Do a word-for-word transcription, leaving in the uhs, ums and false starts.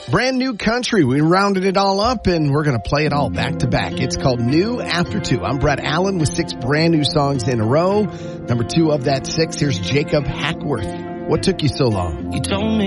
Brand new country. We rounded it all up and we're going to play it all back to back. It's called New After Two. I'm Brett Allen with six brand new songs in a row. Number two of that six, here's Jacob Hackworth. What took you so long? You told me